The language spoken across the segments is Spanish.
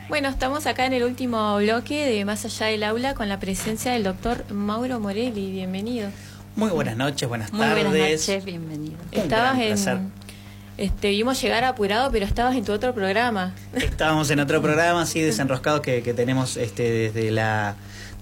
Bueno, estamos acá en el último bloque de Más Allá del Aula con la presencia del doctor Mauro Morelli. Bienvenido. Muy buenas noches, buenas tardes. Muy buenas noches, bienvenido. Estabas vimos llegar apurado, pero estabas en tu otro programa. Estábamos en otro programa, así desenroscado que tenemos desde la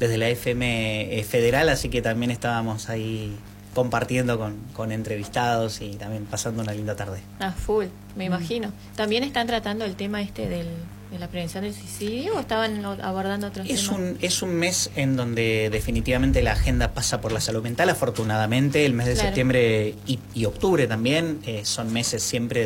FM Federal, así que también estábamos ahí compartiendo con entrevistados y también pasando una linda tarde. Ah, full, me imagino. ¿También están tratando el tema de la prevención del suicidio o estaban abordando otros temas? Es un mes en donde definitivamente la agenda pasa por la salud mental, afortunadamente. El mes de septiembre y octubre también son meses siempre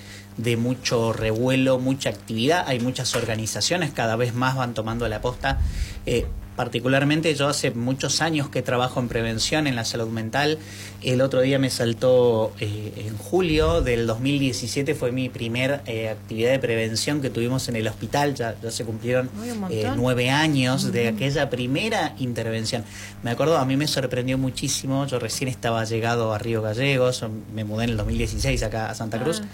de mucho revuelo, mucha actividad. Hay muchas organizaciones, cada vez más van tomando la posta. Particularmente yo hace muchos años que trabajo en prevención en la salud mental. El otro día me saltó en julio del 2017, fue mi primer actividad de prevención que tuvimos en el hospital. Ya se cumplieron 9 años de aquella primera intervención. Me acuerdo, a mí me sorprendió muchísimo. Yo recién estaba llegado a Río Gallegos, me mudé en el 2016 acá a Santa Cruz.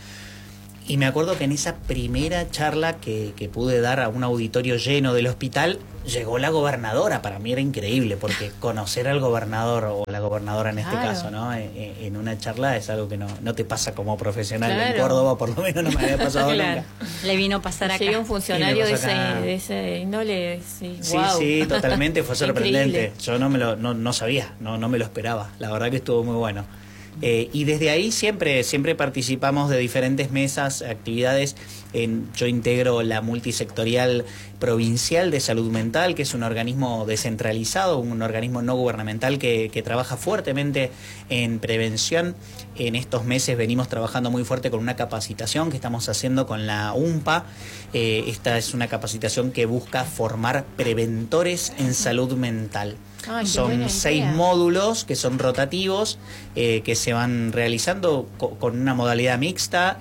Y me acuerdo que en esa primera charla que pude dar a un auditorio lleno del hospital, llegó la gobernadora. Para mí era increíble, porque conocer al gobernador o la gobernadora en este caso, ¿no? En una charla es algo que no te pasa como profesional. En Córdoba por lo menos no me había pasado nunca. Le vino a pasar acá. Llega un funcionario de ese índole. Sí, totalmente, fue sorprendente. Yo no sabía, no me lo esperaba. La verdad que estuvo muy bueno. Y desde ahí siempre participamos de diferentes mesas, actividades. Yo integro la multisectorial provincial de salud mental, que es un organismo descentralizado, un organismo no gubernamental que trabaja fuertemente en prevención. En estos meses venimos trabajando muy fuerte con una capacitación que estamos haciendo con la UMPA. Esta es una capacitación que busca formar preventores en salud mental. Son 6 módulos que son rotativos, que se van realizando con una modalidad mixta,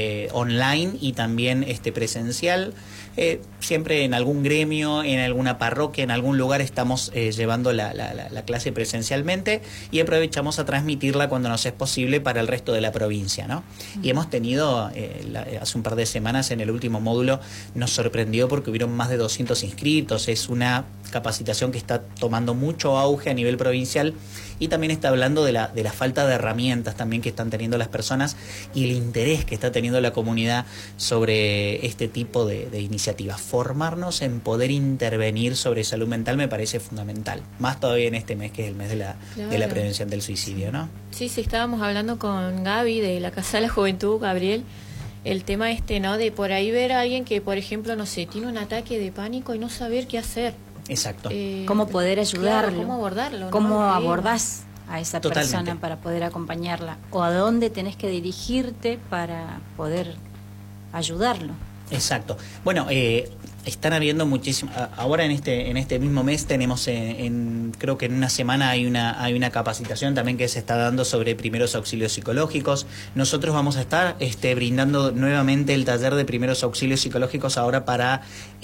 online y también presencial. Siempre en algún gremio, en alguna parroquia, en algún lugar estamos llevando la clase presencialmente y aprovechamos a transmitirla cuando nos es posible para el resto de la provincia, ¿no? Y hemos tenido, hace un par de semanas en el último módulo, nos sorprendió porque hubieron más de 200 inscritos. Es una capacitación que está tomando mucho auge a nivel provincial y también está hablando de la falta de herramientas también que están teniendo las personas y el interés que está teniendo la comunidad sobre este tipo de iniciativas. Formarnos en poder intervenir sobre salud mental me parece fundamental, más todavía en este mes que es el mes de la prevención del suicidio, ¿no? Sí, estábamos hablando con Gaby de la Casa de la Juventud, Gabriel, el tema ¿no? De por ahí ver a alguien que, por ejemplo, no sé, tiene un ataque de pánico y no saber qué hacer. Exacto. ¿Cómo poder ayudarlo? Claro, ¿cómo abordarlo? ¿Cómo abordás a esa Totalmente. persona para poder acompañarla? ¿O a dónde tenés que dirigirte para poder ayudarlo? Exacto. Bueno, están habiendo muchísimas. Ahora en este mismo mes tenemos, creo que en una semana hay una capacitación también que se está dando sobre primeros auxilios psicológicos. Nosotros vamos a estar brindando nuevamente el taller de primeros auxilios psicológicos ahora para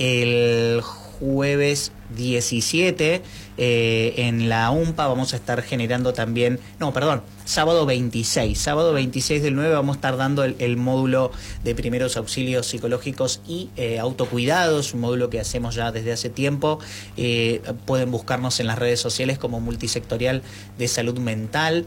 el jueves 17 en la UMPA. Vamos a estar generando también, sábado 26 del 9 vamos a estar dando el módulo de primeros auxilios psicológicos y autocuidados, un módulo que hacemos ya desde hace tiempo. Pueden buscarnos en las redes sociales como Multisectorial de Salud Mental.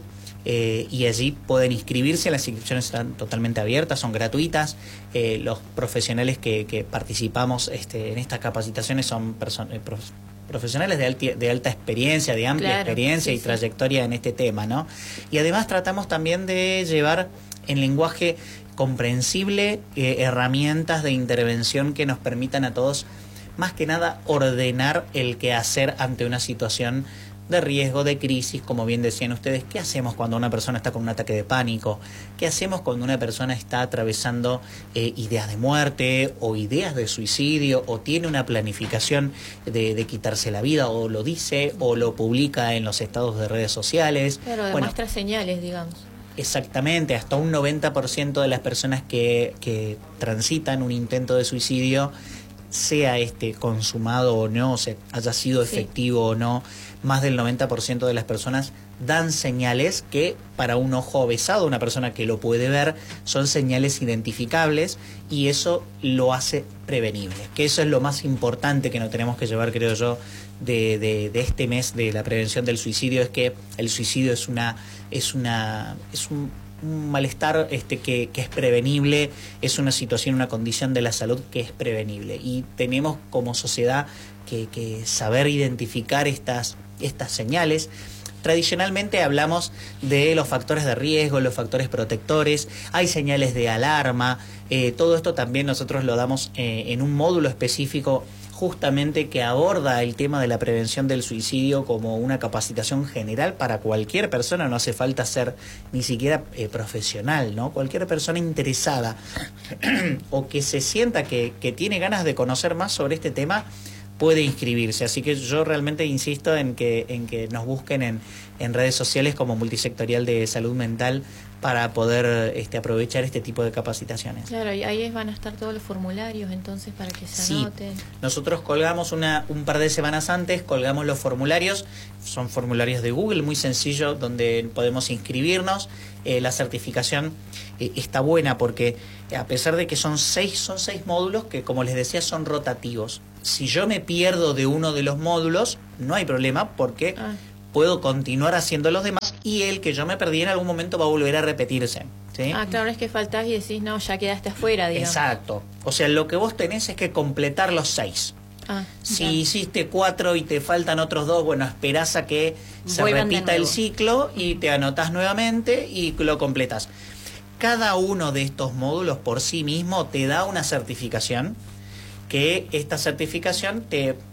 Y allí pueden inscribirse. Las inscripciones están totalmente abiertas, son gratuitas. Los profesionales que participamos en estas capacitaciones son profesionales de alta experiencia, de amplia experiencia y trayectoria en este tema, ¿no? Y además tratamos también de llevar en lenguaje comprensible herramientas de intervención que nos permitan a todos, más que nada, ordenar el quehacer ante una situación de riesgo, de crisis, como bien decían ustedes. ¿Qué hacemos cuando una persona está con un ataque de pánico? ¿Qué hacemos cuando una persona está atravesando ideas de muerte o ideas de suicidio o tiene una planificación de quitarse la vida o lo dice o lo publica en los estados de redes sociales? Claro, demuestra señales, digamos. Exactamente, hasta un 90% de las personas que transitan un intento de suicidio, sea consumado o no, haya sido efectivo o no, más del 90% de las personas dan señales que para un ojo avesado, una persona que lo puede ver, son señales identificables y eso lo hace prevenible, que eso es lo más importante que nos tenemos que llevar, creo yo, de este mes de la prevención del suicidio, es que el suicidio es un malestar que es prevenible, es una situación, una condición de la salud que es prevenible y tenemos como sociedad que saber identificar estas señales. Tradicionalmente hablamos de los factores de riesgo, los factores protectores, hay señales de alarma, todo esto también nosotros lo damos en un módulo específico justamente que aborda el tema de la prevención del suicidio como una capacitación general para cualquier persona, no hace falta ser ni siquiera profesional, ¿no? Cualquier persona interesada o que se sienta que tiene ganas de conocer más sobre este tema puede inscribirse, así que yo realmente insisto en que nos busquen en redes sociales como Multisectorial de Salud Mental para poder aprovechar este tipo de capacitaciones. Claro, y ahí van a estar todos los formularios entonces para que se anoten. Nosotros colgamos un par de semanas antes, colgamos los formularios, son formularios de Google, muy sencillo, donde podemos inscribirnos. La certificación está buena porque a pesar de que son seis módulos que, como les decía, son rotativos. Si yo me pierdo de uno de los módulos, no hay problema porque puedo continuar haciendo los demás y el que yo me perdí en algún momento va a volver a repetirse, ¿sí? Claro, no es que faltás y decís, no, ya quedaste afuera, digamos. Exacto. O sea, lo que vos tenés es que completar los 6. Si hiciste 4 y te faltan otros 2, bueno, esperás a que se repita el ciclo y te anotás nuevamente y lo completas. Cada uno de estos módulos por sí mismo te da una certificación, que esta certificación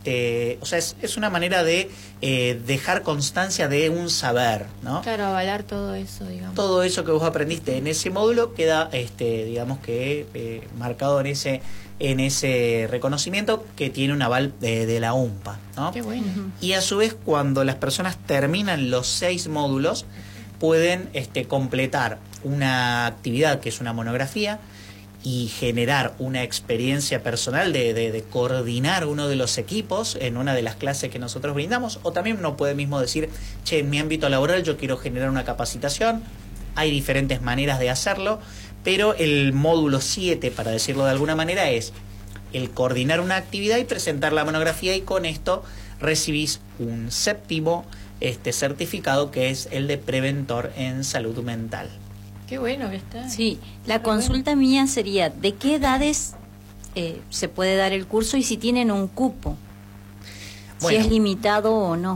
o sea, es una manera de dejar constancia de un saber, ¿no? Claro, avalar todo eso, digamos. Todo eso que vos aprendiste en ese módulo queda, digamos que marcado en ese reconocimiento que tiene un aval de la UNPA, ¿no? Qué bueno. Y a su vez, cuando las personas terminan los 6 módulos, pueden completar una actividad que es una monografía y generar una experiencia personal de coordinar uno de los equipos en una de las clases que nosotros brindamos, o también uno puede mismo decir, che, en mi ámbito laboral yo quiero generar una capacitación. Hay diferentes maneras de hacerlo, pero el módulo 7, para decirlo de alguna manera, es el coordinar una actividad y presentar la monografía, y con esto recibís un 7º certificado, que es el de preventor en salud mental. Qué bueno que está. Sí, la consulta mía sería, ¿de qué edades se puede dar el curso y si tienen un cupo? Bueno, si es limitado o no.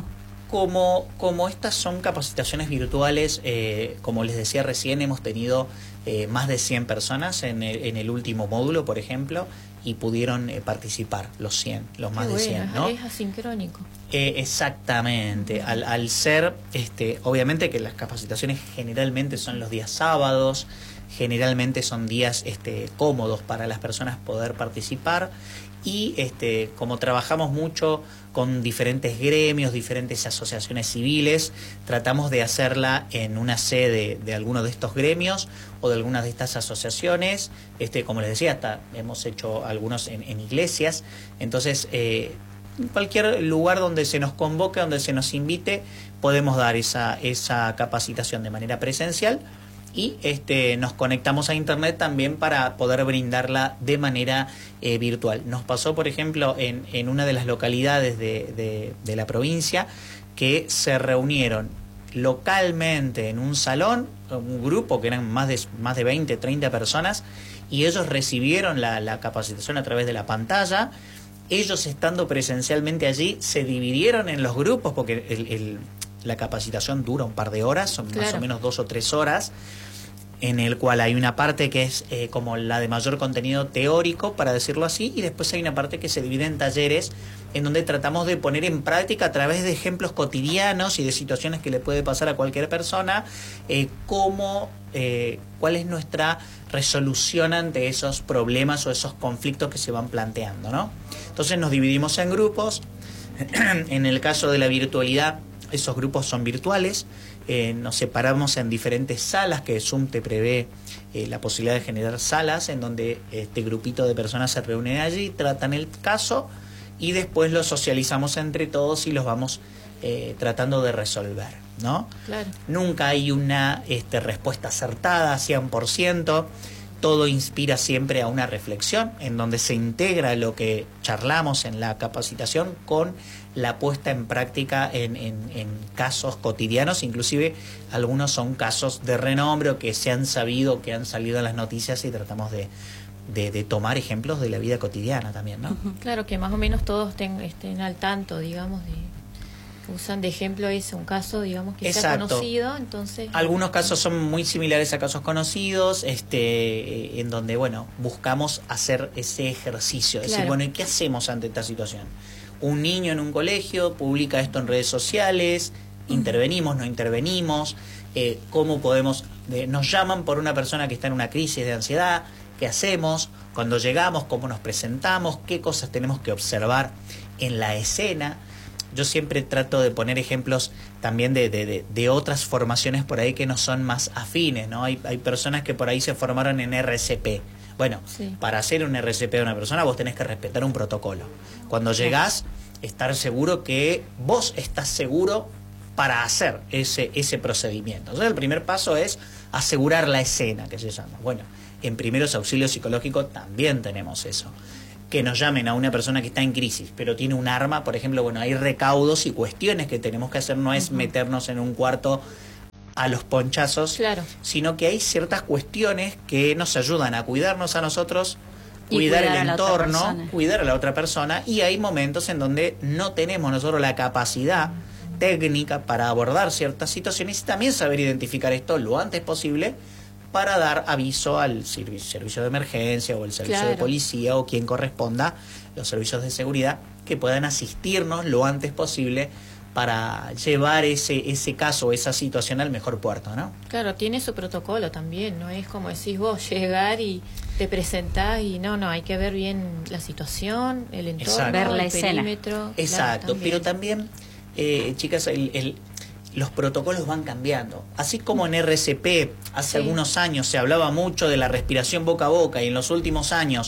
Como estas son capacitaciones virtuales, como les decía recién, hemos tenido más de 100 personas en el último módulo, por ejemplo, y pudieron participar los más de 100, ¿no? Es asincrónico. Exactamente. Al ser, obviamente que las capacitaciones generalmente son los días sábados, generalmente son días cómodos para las personas poder participar. Y como trabajamos mucho con diferentes gremios, diferentes asociaciones civiles, tratamos de hacerla en una sede de alguno de estos gremios o de algunas de estas asociaciones. Como les decía, hasta hemos hecho algunos en iglesias. Entonces, en cualquier lugar donde se nos convoque, donde se nos invite, podemos dar esa capacitación de manera presencial. Y nos conectamos a internet también para poder brindarla de manera virtual. Nos pasó, por ejemplo, en una de las localidades de la provincia, que se reunieron localmente en un salón, un grupo que eran más de 20, 30 personas, y ellos recibieron la capacitación a través de la pantalla. Ellos, estando presencialmente allí, se dividieron en los grupos, porque la capacitación dura un par de horas, son más o menos 2 o 3 horas, en el cual hay una parte que es como la de mayor contenido teórico, para decirlo así, y después hay una parte que se divide en talleres, en donde tratamos de poner en práctica, a través de ejemplos cotidianos y de situaciones que le puede pasar a cualquier persona, cuál es nuestra resolución ante esos problemas o esos conflictos que se van planteando, ¿no? Entonces nos dividimos en grupos. En el caso de la virtualidad, esos grupos son virtuales. Nos separamos en diferentes salas, que Zoom te prevé la posibilidad de generar salas en donde este grupito de personas se reúnen allí, tratan el caso y después lo socializamos entre todos y los vamos tratando de resolver, ¿no? Claro. Nunca hay una respuesta acertada, 100%. Todo inspira siempre a una reflexión en donde se integra lo que charlamos en la capacitación con la puesta en práctica en casos cotidianos. Inclusive algunos son casos de renombre o que se han sabido, que han salido en las noticias, y tratamos de tomar ejemplos de la vida cotidiana también, ¿no? Claro, que más o menos todos estén al tanto, digamos, usan de ejemplo ese un caso, digamos, que sea conocido, entonces... Algunos casos son muy similares a casos conocidos, en donde, bueno, buscamos hacer ese ejercicio, decir, claro, bueno, ¿y qué hacemos ante esta situación? Un niño en un colegio publica esto en redes sociales, intervenimos, no intervenimos, ¿cómo podemos...? Nos llaman por una persona que está en una crisis de ansiedad, ¿qué hacemos? Cuando llegamos, ¿cómo nos presentamos? ¿Qué cosas tenemos que observar en la escena? Yo siempre trato de poner ejemplos también de otras formaciones por ahí que no son más afines, ¿no? Hay personas que por ahí se formaron en RCP. Bueno, sí, para hacer un RCP de una persona vos tenés que respetar un protocolo. Cuando llegás, estar seguro que vos estás seguro para hacer ese procedimiento. Entonces el primer paso es asegurar la escena, que se llama. Bueno, en primeros auxilios psicológicos también tenemos eso. Que nos llamen a una persona que está en crisis, pero tiene un arma, por ejemplo, bueno, hay recaudos y cuestiones que tenemos que hacer, no es meternos en un cuarto a los ponchazos, claro, sino que hay ciertas cuestiones que nos ayudan a cuidarnos a nosotros, cuidar el entorno, cuidar a la otra persona, y hay momentos en donde no tenemos nosotros la capacidad técnica para abordar ciertas situaciones y también saber identificar esto lo antes posible para dar aviso al servicio de emergencia o el servicio, claro, de policía o quien corresponda, los servicios de seguridad, que puedan asistirnos lo antes posible para llevar ese caso o esa situación al mejor puerto, ¿no? Claro, tiene su protocolo también, no es como decís vos, llegar y te presentás y no, hay que ver bien la situación, el entorno, exacto, ver la el escena. Perímetro. Exacto, claro, pero también, chicas, los protocolos van cambiando. Así como en RCP hace algunos años se hablaba mucho de la respiración boca a boca y en los últimos años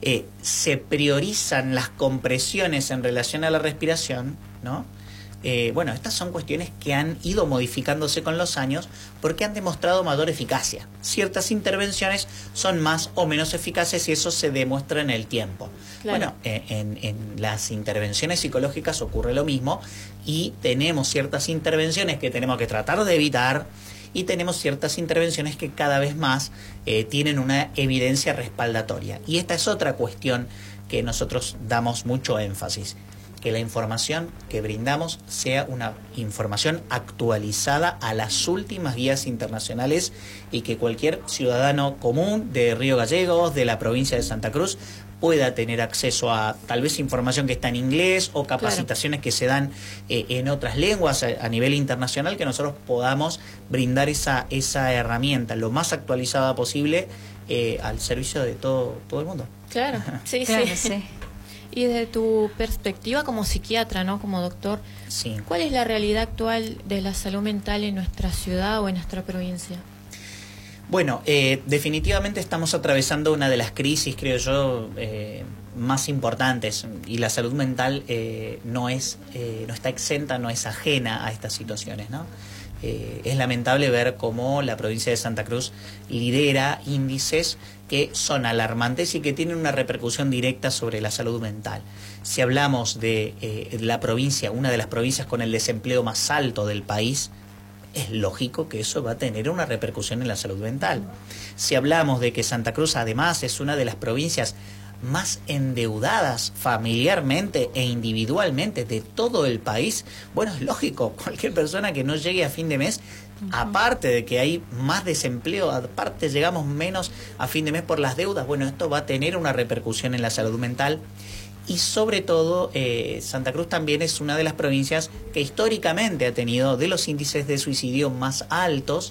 se priorizan las compresiones en relación a la respiración, ¿no? Bueno, estas son cuestiones que han ido modificándose con los años porque han demostrado mayor eficacia. Ciertas intervenciones son más o menos eficaces y eso se demuestra en el tiempo. Claro. Bueno, en las intervenciones psicológicas ocurre lo mismo y tenemos ciertas intervenciones que tenemos que tratar de evitar y tenemos ciertas intervenciones que cada vez más tienen una evidencia respaldatoria. Y esta es otra cuestión que nosotros damos mucho énfasis. Que la información que brindamos sea una información actualizada a las últimas guías internacionales y que cualquier ciudadano común de Río Gallegos, de la provincia de Santa Cruz, pueda tener acceso a tal vez información que está en inglés o capacitaciones, claro, que se dan en otras lenguas a nivel internacional, que nosotros podamos brindar esa herramienta lo más actualizada posible al servicio de todo el mundo. Claro, sí, claro, sí. sí. Y desde tu perspectiva como psiquiatra, ¿no? Como doctor, sí, ¿cuál es la realidad actual de la salud mental en nuestra ciudad o en nuestra provincia? Bueno, definitivamente estamos atravesando una de las crisis, creo yo, más importantes, y la salud mental no está exenta, no es ajena a estas situaciones, ¿no? Es lamentable ver cómo la provincia de Santa Cruz lidera índices que son alarmantes y que tienen una repercusión directa sobre la salud mental. Si hablamos de la provincia, una de las provincias con el desempleo más alto del país, es lógico que eso va a tener una repercusión en la salud mental. Si hablamos de que Santa Cruz además es una de las provincias más endeudadas familiarmente e individualmente de todo el país, bueno, es lógico, cualquier persona que no llegue a fin de mes, aparte de que hay más desempleo, aparte llegamos menos a fin de mes por las deudas, bueno, esto va a tener una repercusión en la salud mental. Y sobre todo, Santa Cruz también es una de las provincias que históricamente ha tenido de los índices de suicidio más altos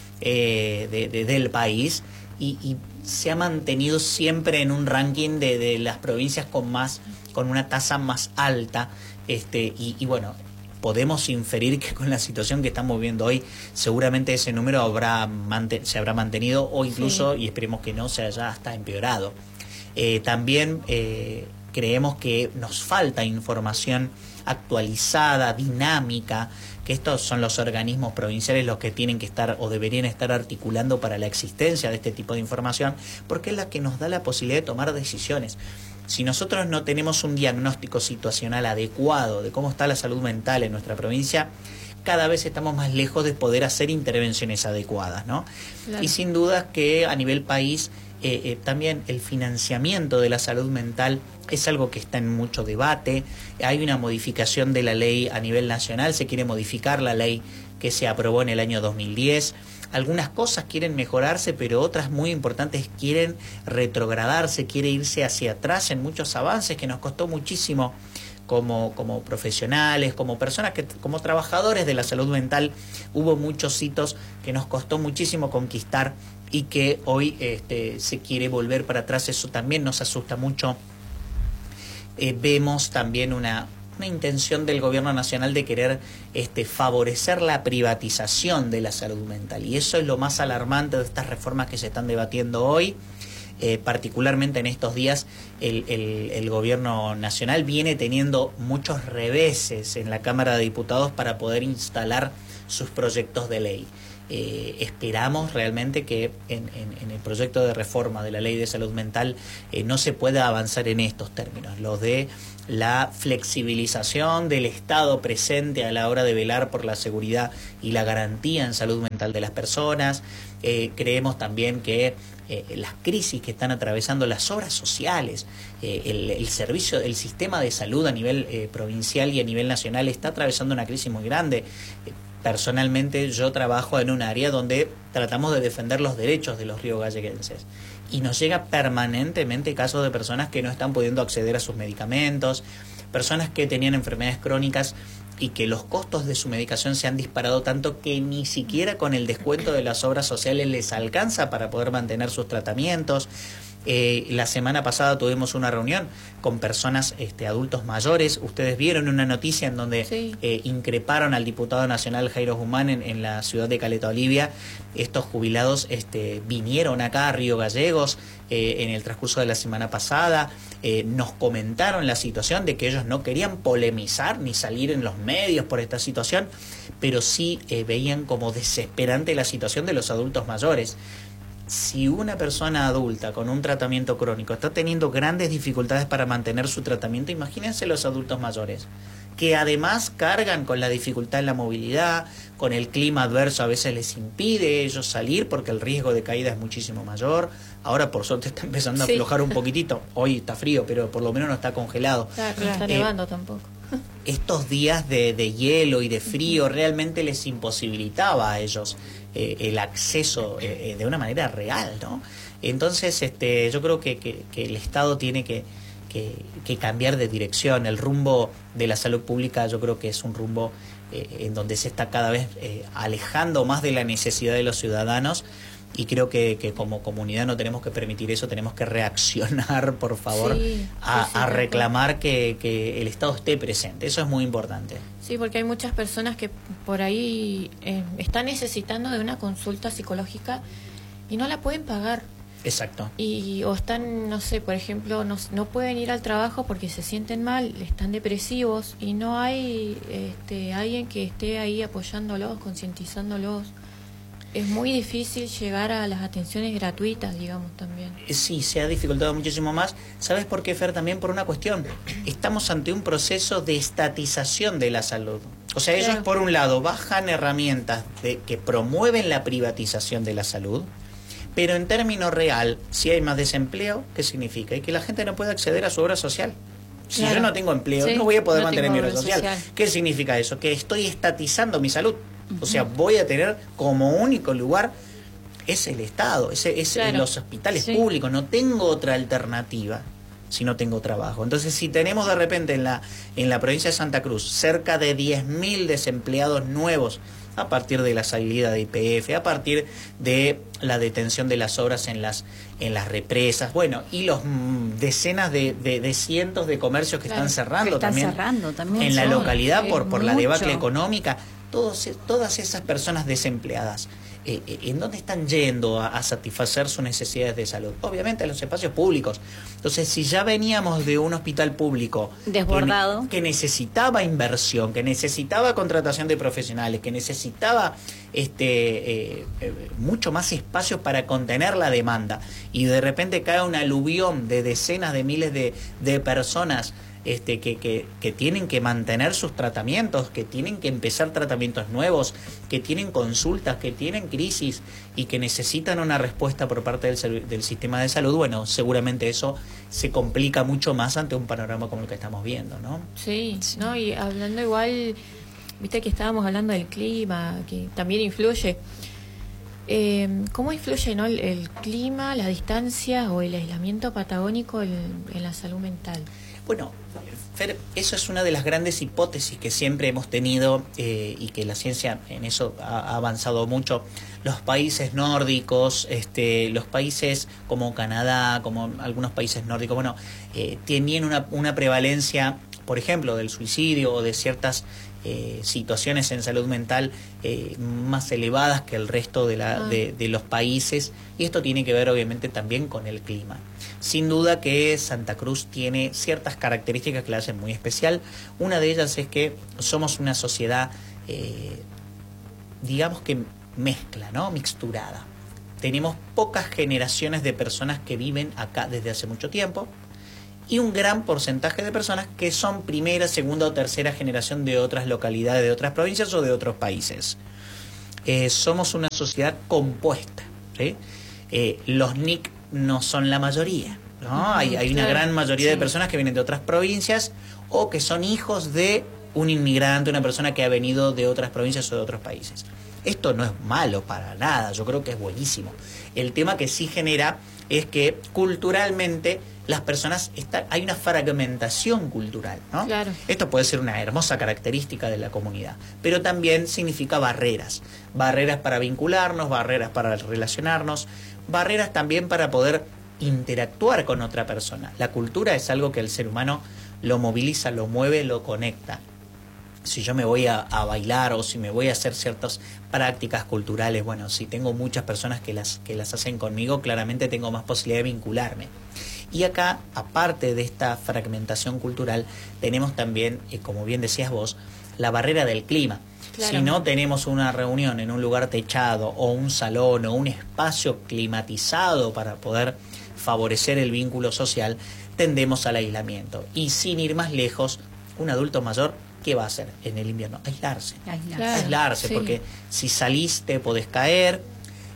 del país y se ha mantenido siempre en un ranking de las provincias con una tasa más alta. Y bueno, podemos inferir que con la situación que estamos viendo hoy, seguramente ese número se habrá mantenido o incluso, sí, y esperemos que no, se haya hasta empeorado. También creemos que nos falta información actualizada, dinámica, que estos son los organismos provinciales los que tienen que estar o deberían estar articulando para la existencia de este tipo de información, porque es la que nos da la posibilidad de tomar decisiones. Si nosotros no tenemos un diagnóstico situacional adecuado de cómo está la salud mental en nuestra provincia, cada vez estamos más lejos de poder hacer intervenciones adecuadas, ¿no? Claro. Y sin duda que a nivel país también el financiamiento de la salud mental es algo que está en mucho debate. Hay una modificación de la ley a nivel nacional, se quiere modificar la ley que se aprobó en el año 2010. Algunas cosas quieren mejorarse, pero otras muy importantes quieren retrogradarse, quiere irse hacia atrás en muchos avances que nos costó muchísimo como profesionales, como personas, como trabajadores de la salud mental. Hubo muchos hitos que nos costó muchísimo conquistar y que hoy se quiere volver para atrás. Eso también nos asusta mucho. Vemos también una intención del gobierno nacional de querer favorecer la privatización de la salud mental, y eso es lo más alarmante de estas reformas que se están debatiendo hoy. Particularmente en estos días el gobierno nacional viene teniendo muchos reveses en la Cámara de Diputados para poder instalar sus proyectos de ley. Esperamos realmente que en el proyecto de reforma de la ley de salud mental no se pueda avanzar en estos términos, los de la flexibilización del Estado presente a la hora de velar por la seguridad y la garantía en salud mental de las personas. Creemos también que las crisis que están atravesando las obras sociales, el servicio, el sistema de salud a nivel provincial y a nivel nacional está atravesando una crisis muy grande. Personalmente yo trabajo en un área donde tratamos de defender los derechos de los riogalleguenses y nos llega permanentemente casos de personas que no están pudiendo acceder a sus medicamentos, personas que tenían enfermedades crónicas y que los costos de su medicación se han disparado tanto que ni siquiera con el descuento de las obras sociales les alcanza para poder mantener sus tratamientos. La semana pasada tuvimos una reunión con personas, adultos mayores. Ustedes vieron una noticia en donde sí, increparon al diputado nacional Jairo Guzmán en la ciudad de Caleta Olivia. Estos jubilados vinieron acá a Río Gallegos en el transcurso de la semana pasada. Nos comentaron la situación de que ellos no querían polemizar ni salir en los medios por esta situación, pero sí veían como desesperante la situación de los adultos mayores. Si una persona adulta con un tratamiento crónico está teniendo grandes dificultades para mantener su tratamiento, imagínense los adultos mayores, que además cargan con la dificultad en la movilidad, con el clima adverso a veces les impide ellos salir porque el riesgo de caída es muchísimo mayor. Ahora por suerte está empezando a aflojar un poquitito, hoy está frío, pero por lo menos no está congelado. Claro, no está nevando tampoco. Estos días de hielo y de frío realmente les imposibilitaba a ellos el acceso de una manera real, ¿no? Entonces yo creo que el Estado tiene que cambiar de dirección. El rumbo de la salud pública yo creo que es un rumbo en donde se está cada vez alejando más de la necesidad de los ciudadanos. Y creo que como comunidad no tenemos que permitir eso, tenemos que reaccionar, por favor, a reclamar que el Estado esté presente. Eso es muy importante. Sí, porque hay muchas personas que por ahí están necesitando de una consulta psicológica y no la pueden pagar. Exacto. O están, no sé, por ejemplo, no pueden ir al trabajo porque se sienten mal, están depresivos y no hay alguien que esté ahí apoyándolos, concientizándolos. Es muy difícil llegar a las atenciones gratuitas, digamos, también. Sí, se ha dificultado muchísimo más. ¿Sabes por qué, Fer? También por una cuestión. Estamos ante un proceso de estatización de la salud. O sea, ellos, por un lado, bajan herramientas que promueven la privatización de la salud, pero en términos real, si hay más desempleo, ¿qué significa? Y que la gente no puede acceder a su obra social. Si yo no tengo empleo, no voy a poder mantener mi obra social. ¿Qué significa eso? Que estoy estatizando mi salud. O sea, voy a tener como único lugar es el Estado, es los hospitales públicos. No tengo otra alternativa si no tengo trabajo. Entonces, si tenemos de repente en la provincia de Santa Cruz cerca de 10.000 desempleados nuevos a partir de la salida de YPF, a partir de la detención de las obras en las represas, bueno, y los decenas de cientos de comercios que están cerrando también en la localidad por la debacle económica, todas esas personas desempleadas ¿en dónde están yendo a satisfacer sus necesidades de salud? Obviamente a los espacios públicos. Entonces, si ya veníamos de un hospital público desbordado, que necesitaba inversión, que necesitaba contratación de profesionales, que necesitaba mucho más espacio para contener la demanda, y de repente cae un aluvión de decenas de miles de personas que tienen que mantener sus tratamientos, que tienen que empezar tratamientos nuevos, que tienen consultas, que tienen crisis y que necesitan una respuesta por parte del sistema de salud, bueno, seguramente eso se complica mucho más ante un panorama como el que estamos viendo, ¿no? Sí, ¿no? Y hablando igual, viste que estábamos hablando del clima, que también influye. ¿Cómo influye, no, el clima, la distancia o el aislamiento patagónico en la salud mental? Bueno, Fer, eso es una de las grandes hipótesis que siempre hemos tenido y que la ciencia en eso ha avanzado mucho. Los países nórdicos, los países como Canadá, como algunos países nórdicos, bueno, tenían una prevalencia, por ejemplo, del suicidio o de ciertas situaciones en salud mental más elevadas que el resto de los países, y esto tiene que ver obviamente también con el clima. Sin duda que Santa Cruz tiene ciertas características que la hacen muy especial. Una de ellas es que somos una sociedad, digamos que mezcla, ¿no? Mixturada. Tenemos pocas generaciones de personas que viven acá desde hace mucho tiempo y un gran porcentaje de personas que son primera, segunda o tercera generación de otras localidades, de otras provincias o de otros países. Somos una sociedad compuesta, ¿sí? Los NIC no son la mayoría, ¿no? Hay una gran mayoría de personas que vienen de otras provincias o que son hijos de un inmigrante, una persona que ha venido de otras provincias o de otros países. Esto no es malo para nada, yo creo que es buenísimo. El tema que sí genera es que culturalmente las personas hay una fragmentación cultural, ¿no? Claro. Esto puede ser una hermosa característica de la comunidad, pero también significa barreras para vincularnos, barreras para relacionarnos, barreras también para poder interactuar con otra persona. La cultura es algo que el ser humano lo moviliza, lo mueve, lo conecta. Si yo me voy a bailar o si me voy a hacer ciertas prácticas culturales, bueno, si tengo muchas personas que las hacen conmigo, claramente tengo más posibilidad de vincularme. Y acá, aparte de esta fragmentación cultural, tenemos también, como bien decías vos, la barrera del clima. Claro. Si no tenemos una reunión en un lugar techado o un salón o un espacio climatizado para poder favorecer el vínculo social, tendemos al aislamiento. Y sin ir más lejos, un adulto mayor, ¿qué va a hacer en el invierno? Aislarse. Claro, aislarse, sí. Porque si salís te podés caer,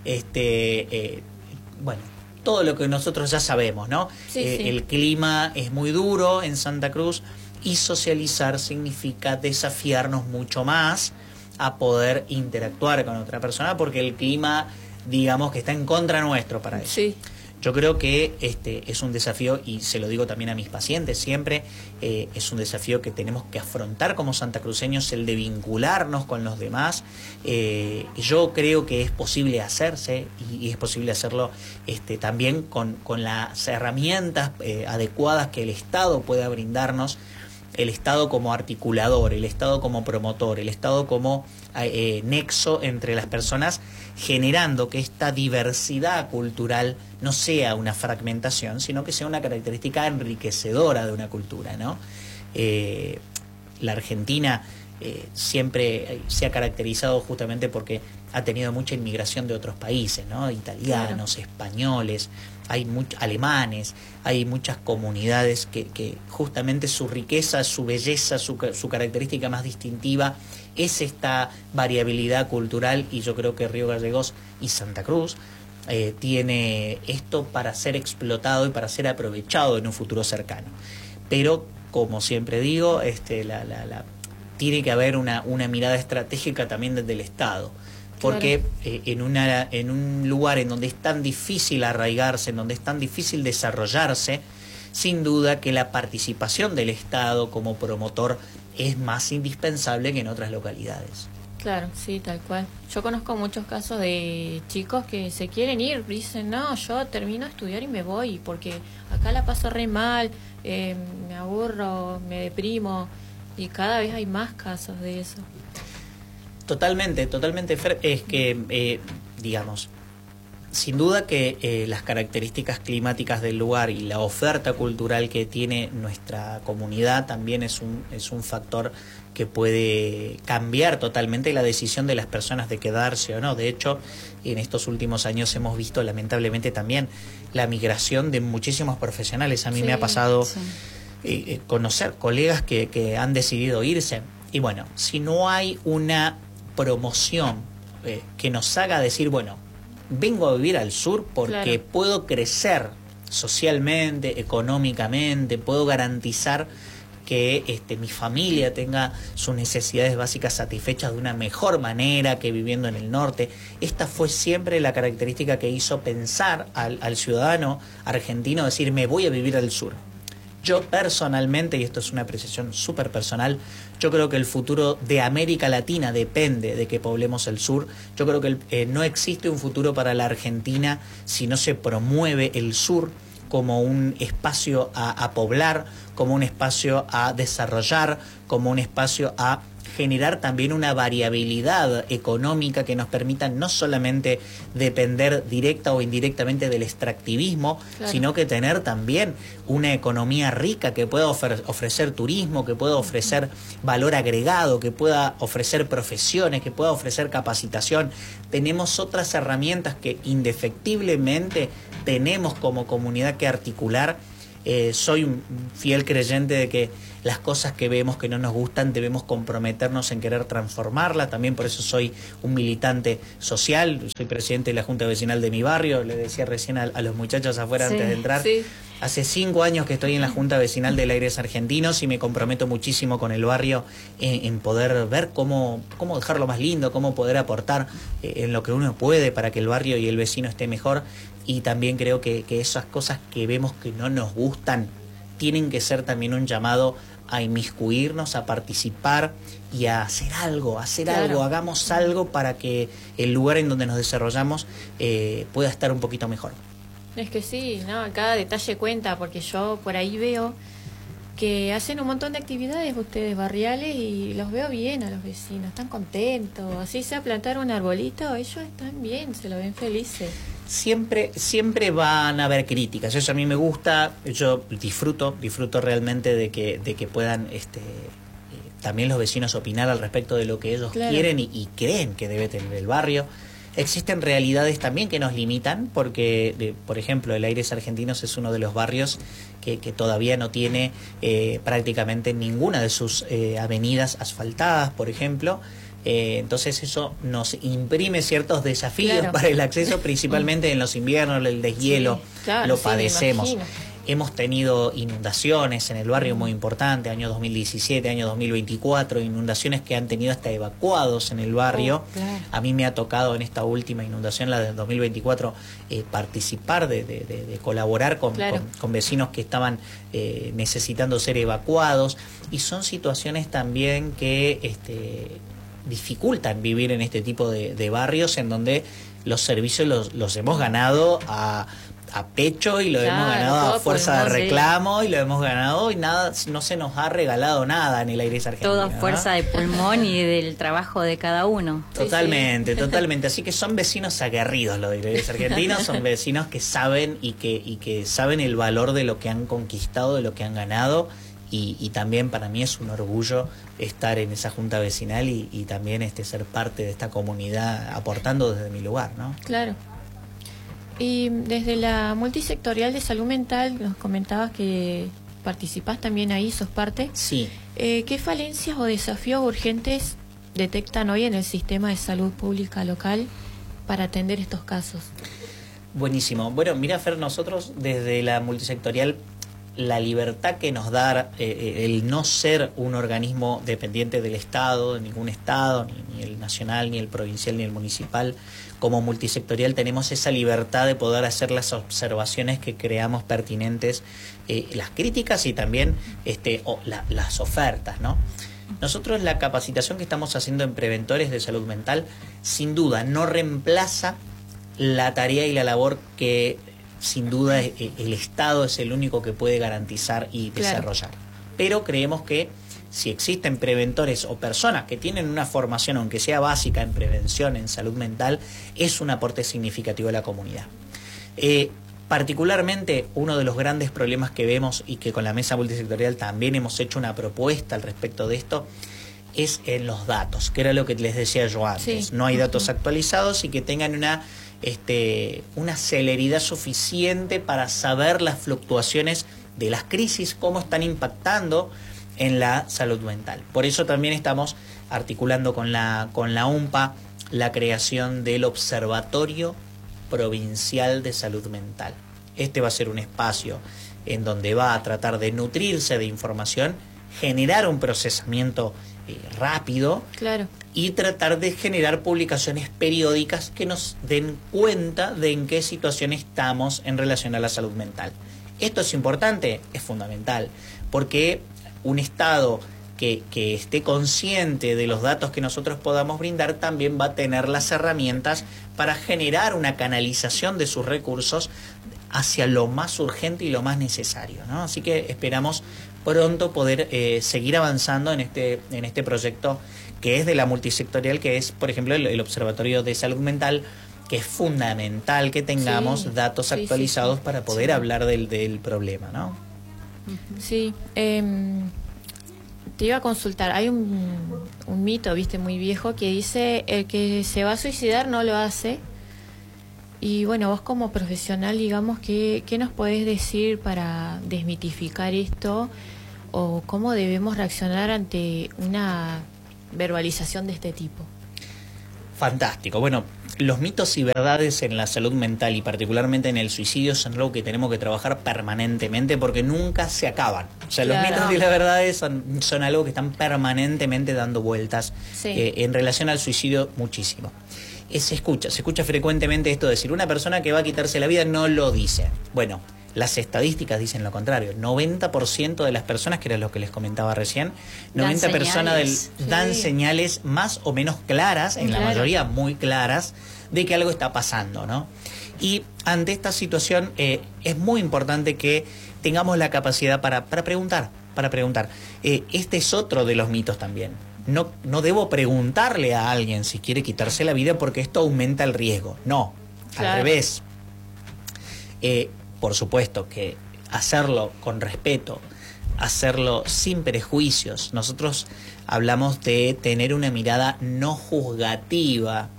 bueno, todo lo que nosotros ya sabemos, ¿no? Sí, sí. El clima es muy duro en Santa Cruz y socializar significa desafiarnos mucho más a poder interactuar con otra persona porque el clima, digamos, que está en contra nuestro para eso. Sí. Yo creo que es un desafío, y se lo digo también a mis pacientes siempre, es un desafío que tenemos que afrontar como santacruceños, el de vincularnos con los demás. Yo creo que es posible hacerse y es posible hacerlo también con las herramientas adecuadas que el Estado pueda brindarnos, el Estado como articulador, el Estado como promotor, el Estado como nexo entre las personas, generando que esta diversidad cultural no sea una fragmentación, sino que sea una característica enriquecedora de una cultura, ¿no? La Argentina siempre se ha caracterizado justamente porque ha tenido mucha inmigración de otros países, ¿no? Italianos, claro, españoles, hay alemanes, hay muchas comunidades que justamente su riqueza, su belleza, su característica más distintiva es esta variabilidad cultural, y yo creo que Río Gallegos y Santa Cruz tiene esto para ser explotado y para ser aprovechado en un futuro cercano. Pero, como siempre digo, tiene que haber una mirada estratégica también desde el Estado. Porque claro, en un lugar en donde es tan difícil arraigarse, en donde es tan difícil desarrollarse, sin duda que la participación del Estado como promotor es más indispensable que en otras localidades. Claro, sí, tal cual. Yo conozco muchos casos de chicos que se quieren ir, dicen, no, yo termino de estudiar y me voy, porque acá la paso re mal, me aburro, me deprimo, y cada vez hay más casos de eso. Totalmente, Fer, es que digamos, sin duda que las características climáticas del lugar y la oferta cultural que tiene nuestra comunidad también es un factor que puede cambiar totalmente la decisión de las personas de quedarse o no. De hecho, en estos últimos años hemos visto lamentablemente también la migración de muchísimos profesionales. A mí me ha pasado conocer colegas que han decidido irse. Y bueno, si no hay una promoción que nos haga decir, bueno, vengo a vivir al sur porque puedo crecer socialmente, económicamente, puedo garantizar que mi familia tenga sus necesidades básicas satisfechas de una mejor manera que viviendo en el norte. Esta fue siempre la característica que hizo pensar al ciudadano argentino, decir, me voy a vivir al sur. Yo personalmente, y esto es una apreciación súper personal, yo creo que el futuro de América Latina depende de que poblemos el sur. Yo creo que no existe un futuro para la Argentina si no se promueve el sur como un espacio a poblar, como un espacio a desarrollar, como un espacio a generar también una variabilidad económica que nos permita no solamente depender directa o indirectamente del extractivismo, sino que tener también una economía rica que pueda ofrecer turismo, que pueda ofrecer valor agregado, que pueda ofrecer profesiones, que pueda ofrecer capacitación. Tenemos otras herramientas que indefectiblemente tenemos como comunidad que articular. Soy un fiel creyente de que las cosas que vemos que no nos gustan debemos comprometernos en querer transformarlas. También por eso soy un militante social, soy presidente de la Junta Vecinal de mi barrio. Le decía recién a los muchachos afuera antes de entrar. Hace 5 años que estoy en la Junta Vecinal del Aires Argentinos y me comprometo muchísimo con el barrio en poder ver cómo dejarlo más lindo, cómo poder aportar en lo que uno puede para que el barrio y el vecino esté mejor. Y también creo que esas cosas que vemos que no nos gustan tienen que ser también un llamado a inmiscuirnos, a participar y a hacer algo, hagamos algo para que el lugar en donde nos desarrollamos pueda estar un poquito mejor. Es que sí, ¿no? Cada detalle cuenta, porque yo por ahí veo que hacen un montón de actividades ustedes barriales y los veo bien a los vecinos, están contentos, así sea plantar un arbolito, ellos están bien, se lo ven felices. Siempre van a haber críticas, eso a mí me gusta, yo disfruto realmente de que puedan también los vecinos opinar al respecto de lo que ellos quieren y creen que debe tener el barrio. Existen realidades también que nos limitan, porque, por ejemplo, el Aires Argentinos es uno de los barrios que todavía no tiene prácticamente ninguna de sus avenidas asfaltadas, por ejemplo. Entonces eso nos imprime ciertos desafíos para el acceso, principalmente en los inviernos, el deshielo, lo padecemos. Hemos tenido inundaciones en el barrio muy importantes, año 2017, año 2024, inundaciones que han tenido hasta evacuados en el barrio. A mí me ha tocado en esta última inundación, la del 2024, participar de colaborar con vecinos que estaban necesitando ser evacuados. Y son situaciones también que dificultan vivir en este tipo de barrios en donde los servicios los hemos ganado a pecho y lo hemos ganado a fuerza de reclamo y lo hemos ganado y nada, no se nos ha regalado nada en el Aires Argentino. Todo a fuerza de pulmón y del trabajo de cada uno. Totalmente. Así que son vecinos aguerridos los de Aires Argentinos, son vecinos que saben y que saben el valor de lo que han conquistado, de lo que han ganado. Y también para mí es un orgullo estar en esa junta vecinal y también ser parte de esta comunidad aportando desde mi lugar, ¿no? Claro. Y desde la multisectorial de salud mental nos comentabas que participás también ahí, sos parte. Sí. ¿Qué falencias o desafíos urgentes detectan hoy en el sistema de salud pública local para atender estos casos? Buenísimo. Bueno, mira, Fer, nosotros desde la multisectorial, la libertad que nos da el no ser un organismo dependiente del Estado, de ningún Estado, ni el nacional, ni el provincial, ni el municipal, como multisectorial tenemos esa libertad de poder hacer las observaciones que creamos pertinentes, las críticas y también las ofertas, ¿no? Nosotros la capacitación que estamos haciendo en preventores de salud mental, sin duda, no reemplaza la tarea y la labor que sin duda el Estado es el único que puede garantizar y desarrollar. Pero creemos que si existen preventores o personas que tienen una formación, aunque sea básica, en prevención, en salud mental, es un aporte significativo a la comunidad. Particularmente, uno de los grandes problemas que vemos y que con la mesa multisectorial también hemos hecho una propuesta al respecto de esto, es en los datos, que era lo que les decía yo antes. Sí. No hay datos actualizados y que tengan una celeridad suficiente para saber las fluctuaciones de las crisis, cómo están impactando en la salud mental. Por eso también estamos articulando con la UNPA la creación del Observatorio Provincial de Salud Mental. Este va a ser un espacio en donde va a tratar de nutrirse de información, generar un procesamiento rápido, claro, y tratar de generar publicaciones periódicas que nos den cuenta de en qué situación estamos en relación a la salud mental. Esto es importante, es fundamental, porque un Estado que esté consciente de los datos que nosotros podamos brindar también va a tener las herramientas para generar una canalización de sus recursos hacia lo más urgente y lo más necesario, ¿no? Así que esperamos pronto poder seguir avanzando en este proyecto que es de la multisectorial, que es, por ejemplo, el Observatorio de Salud Mental, que es fundamental que tengamos datos actualizados para poder hablar del problema, ¿no? Sí, te iba a consultar, hay un mito, viste, muy viejo, que dice el que se va a suicidar no lo hace. Y bueno, vos como profesional, digamos, ¿qué nos podés decir para desmitificar esto? ¿O cómo debemos reaccionar ante una verbalización de este tipo? Fantástico. Bueno, los mitos y verdades en la salud mental y particularmente en el suicidio son algo que tenemos que trabajar permanentemente porque nunca se acaban. O sea, claro, los mitos y las verdades son algo que están permanentemente dando vueltas en relación al suicidio muchísimo. Se escucha frecuentemente esto de decir, una persona que va a quitarse la vida no lo dice. Bueno, las estadísticas dicen lo contrario. 90% de las personas, que era lo que les comentaba recién, 90 personas dan señales más o menos claras, en la mayoría muy claras, de que algo está pasando, ¿no? Y ante esta situación es muy importante que tengamos la capacidad para preguntar. Este es otro de los mitos también. No debo preguntarle a alguien si quiere quitarse la vida porque esto aumenta el riesgo. No, claro, al revés. Por supuesto que hacerlo con respeto, hacerlo sin prejuicios. Nosotros hablamos de tener una mirada no juzgativa,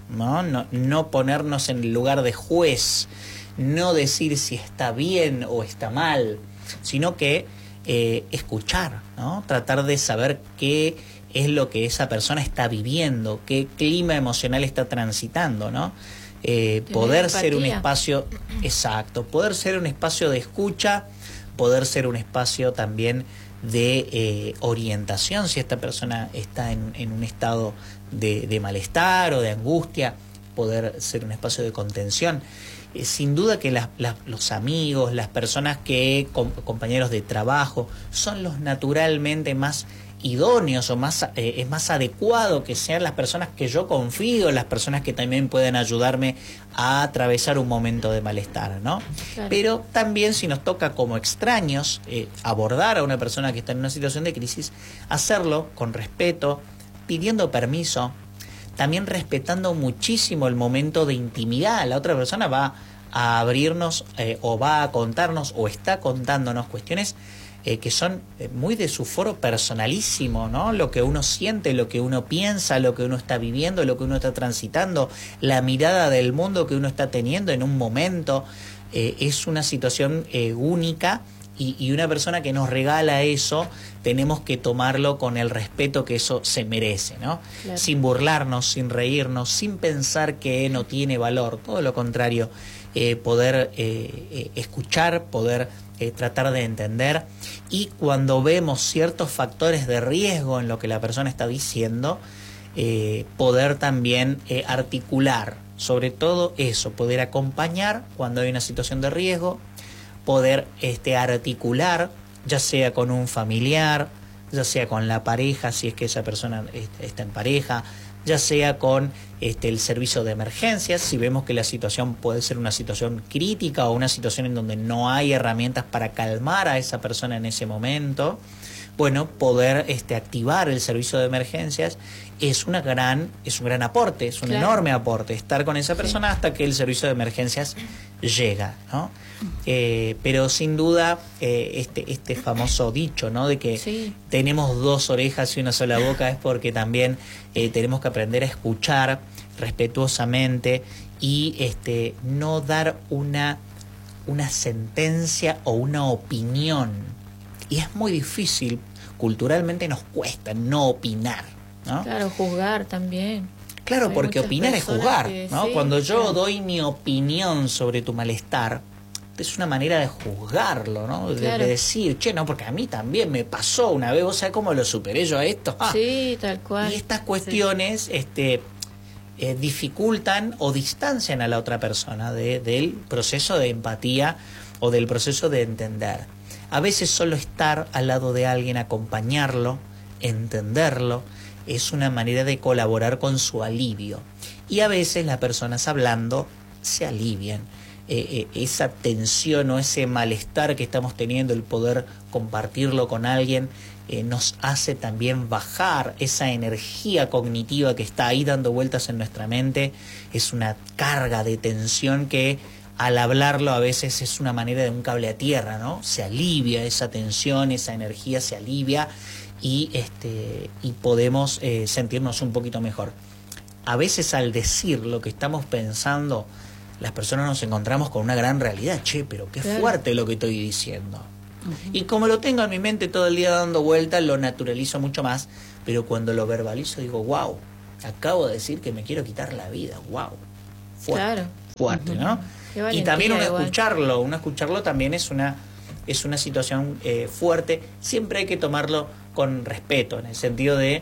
no ponernos en el lugar de juez, no decir si está bien o está mal, sino que escuchar, ¿no? Tratar de saber qué es lo que esa persona está viviendo, qué clima emocional está transitando, ¿no? Poder ser un espacio, exacto, poder ser un espacio de escucha, poder ser un espacio también de orientación si esta persona está en un estado de malestar o de angustia, poder ser un espacio de contención. Sin duda que los amigos, las personas compañeros de trabajo, son los naturalmente más idóneos o es más adecuado que sean las personas que yo confío, las personas que también pueden ayudarme a atravesar un momento de malestar, ¿no? Claro. Pero también si nos toca como extraños abordar a una persona que está en una situación de crisis, hacerlo con respeto, pidiendo permiso, también respetando muchísimo el momento de intimidad. La otra persona va a abrirnos o va a contarnos o está contándonos cuestiones que son muy de su foro personalísimo, ¿no? Lo que uno siente, lo que uno piensa, lo que uno está viviendo, lo que uno está transitando, la mirada del mundo que uno está teniendo en un momento. Es una situación única y una persona que nos regala eso, tenemos que tomarlo con el respeto que eso se merece, ¿no? Claro. Sin burlarnos, sin reírnos, sin pensar que no tiene valor, todo lo contrario, poder escuchar, poder tratar de entender, y cuando vemos ciertos factores de riesgo en lo que la persona está diciendo, poder también articular, sobre todo eso, poder acompañar cuando hay una situación de riesgo, poder articular, ya sea con un familiar, ya sea con la pareja, si es que esa persona está en pareja, ya sea con el servicio de emergencias, si vemos que la situación puede ser una situación crítica o una situación en donde no hay herramientas para calmar a esa persona en ese momento. Bueno, poder activar el servicio de emergencias es un gran aporte, es un enorme aporte, estar con esa persona hasta que el servicio de emergencias llega, ¿no? Pero sin duda este famoso dicho, ¿no? De que tenemos dos orejas y una sola boca, es porque también tenemos que aprender a escuchar respetuosamente y no dar una sentencia o una opinión. Y es muy difícil, culturalmente nos cuesta no opinar, ¿no? Claro, juzgar también. Claro, Hay porque opinar es juzgar, ¿no? Sí, cuando yo doy mi opinión sobre tu malestar, es una manera de juzgarlo, ¿no? De decir, che, no, porque a mí también me pasó una vez, ¿vos sabés cómo lo superé yo a esto? Sí, tal cual. Y estas cuestiones dificultan o distancian a la otra persona del proceso de empatía o del proceso de entender. A veces solo estar al lado de alguien, acompañarlo, entenderlo, es una manera de colaborar con su alivio. Y a veces las personas hablando se alivian. Esa tensión o ese malestar que estamos teniendo, el poder compartirlo con alguien, nos hace también bajar esa energía cognitiva que está ahí dando vueltas en nuestra mente. Es una carga de tensión que al hablarlo a veces es una manera de un cable a tierra, ¿no? Se alivia esa tensión, esa energía se alivia y podemos sentirnos un poquito mejor. A veces al decir lo que estamos pensando, las personas nos encontramos con una gran realidad. Che, pero qué fuerte lo que estoy diciendo. Y como lo tengo en mi mente todo el día dando vueltas, lo naturalizo mucho más, pero cuando lo verbalizo digo, wow, acabo de decir que me quiero quitar la vida, wow. Fuerte, ¿no? Y también uno escucharlo también es una situación fuerte. Siempre hay que tomarlo con respeto, en el sentido de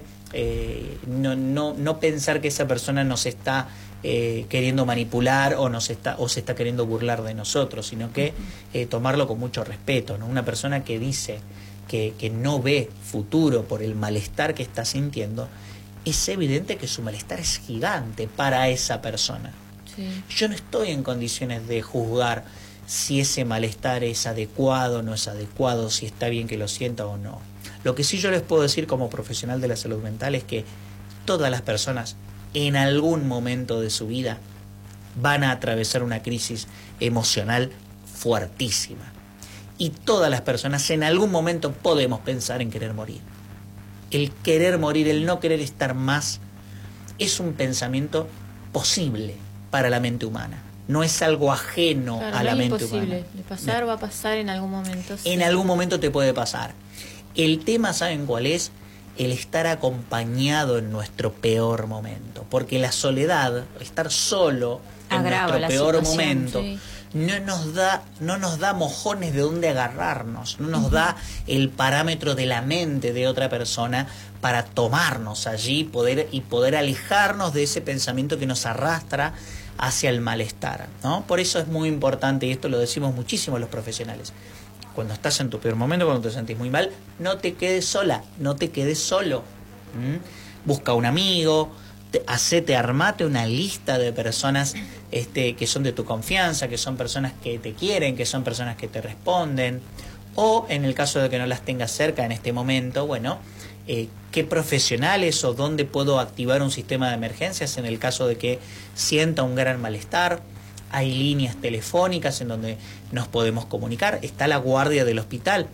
no pensar que esa persona nos está queriendo manipular o se está queriendo burlar de nosotros, sino que tomarlo con mucho respeto, ¿no? Una persona que dice que no ve futuro por el malestar que está sintiendo, es evidente que su malestar es gigante para esa persona. Yo no estoy en condiciones de juzgar si ese malestar es adecuado o no es adecuado, si está bien que lo sienta o no. Lo que sí yo les puedo decir como profesional de la salud mental es que todas las personas en algún momento de su vida van a atravesar una crisis emocional fuertísima. Y todas las personas en algún momento podemos pensar en querer morir. El querer morir, el no querer estar más, es un pensamiento posible para la mente humana. No es algo ajeno a la mente humana. De pasar, va a pasar en algún momento. En algún momento te puede pasar. El tema, ¿saben cuál es? El estar acompañado en nuestro peor momento. Porque la soledad, estar solo en nuestro peor momento, no nos da mojones de dónde agarrarnos, no nos da el parámetro de la mente de otra persona para tomarnos allí y poder alejarnos de ese pensamiento que nos arrastra hacia el malestar, ¿no? Por eso es muy importante, y esto lo decimos muchísimo los profesionales, cuando estás en tu peor momento, cuando te sentís muy mal, no te quedes sola, no te quedes solo. Busca un amigo, armate una lista de personas que son de tu confianza, que son personas que te quieren, que son personas que te responden, o en el caso de que no las tengas cerca en este momento, bueno, qué profesionales o dónde puedo activar un sistema de emergencias en el caso de que sienta un gran malestar. Hay líneas telefónicas en donde nos podemos comunicar. Está la guardia del hospital.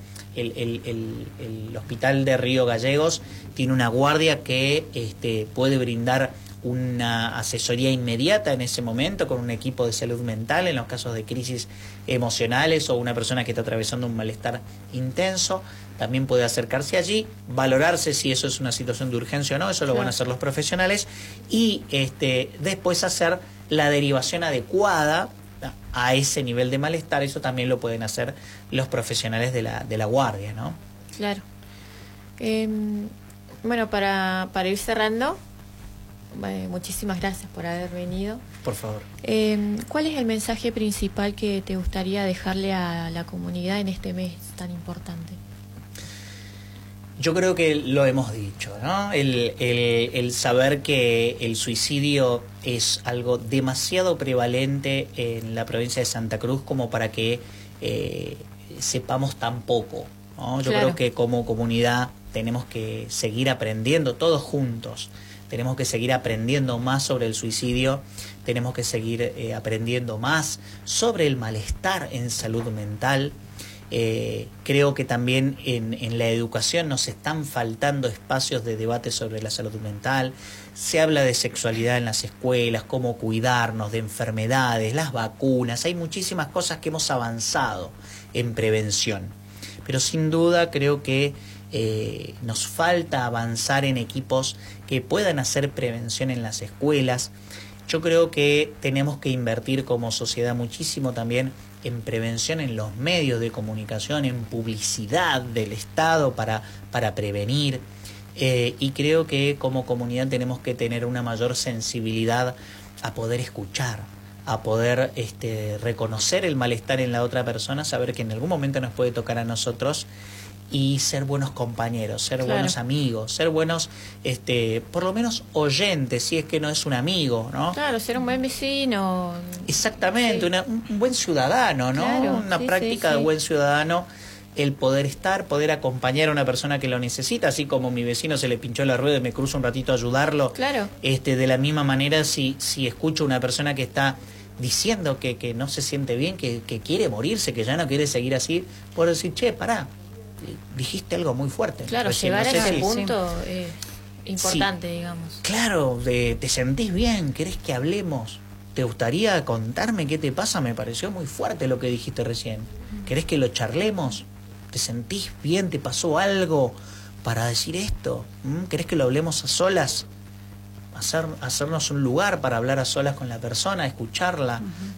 El hospital de Río Gallegos tiene una guardia que puede brindar una asesoría inmediata en ese momento con un equipo de salud mental en los casos de crisis emocionales o una persona que está atravesando un malestar intenso. También puede acercarse allí, valorarse si eso es una situación de urgencia o no, eso lo van a hacer los profesionales, y después hacer la derivación adecuada a ese nivel de malestar. Eso también lo pueden hacer los profesionales de la guardia, ¿no? Claro. Bueno, para ir cerrando, muchísimas gracias por haber venido. Por favor. ¿Cuál es el mensaje principal que te gustaría dejarle a la comunidad en este mes tan importante? Yo creo que lo hemos dicho, ¿no? El saber que el suicidio es algo demasiado prevalente en la provincia de Santa Cruz como para que sepamos tan poco, ¿no? Yo creo que como comunidad tenemos que seguir aprendiendo todos juntos. Tenemos que seguir aprendiendo más sobre el suicidio, tenemos que seguir aprendiendo más sobre el malestar en salud mental. Creo que también en la educación nos están faltando espacios de debate sobre la salud mental. Se habla de sexualidad en las escuelas, cómo cuidarnos, de enfermedades, las vacunas. Hay muchísimas cosas que hemos avanzado en prevención. Pero sin duda creo que nos falta avanzar en equipos que puedan hacer prevención en las escuelas. Yo creo que tenemos que invertir como sociedad muchísimo también en prevención en los medios de comunicación, en publicidad del Estado para prevenir. Y creo que como comunidad tenemos que tener una mayor sensibilidad a poder escuchar, a poder reconocer el malestar en la otra persona, saber que en algún momento nos puede tocar a nosotros y ser buenos compañeros, ser buenos amigos, ser buenos, por lo menos oyentes, si es que no es un amigo, ¿no? Claro, ser un buen vecino. Exactamente, un buen ciudadano, ¿no? Claro, una práctica de buen ciudadano, el poder estar, poder acompañar a una persona que lo necesita, así como mi vecino se le pinchó la rueda y me cruzo un ratito a ayudarlo. Claro. De la misma manera, si escucho a una persona que está diciendo que no se siente bien, que quiere morirse, que ya no quiere seguir así, puedo decir, che, pará, dijiste algo muy fuerte. Claro, recién, llegar no sé a ese si punto es importante, digamos. Claro, ¿te sentís bien? ¿Querés que hablemos? ¿Te gustaría contarme qué te pasa? Me pareció muy fuerte lo que dijiste recién. ¿Querés que lo charlemos? ¿Te sentís bien? ¿Te pasó algo para decir esto? ¿Querés que lo hablemos a solas? Hacernos un lugar para hablar a solas con la persona, escucharla.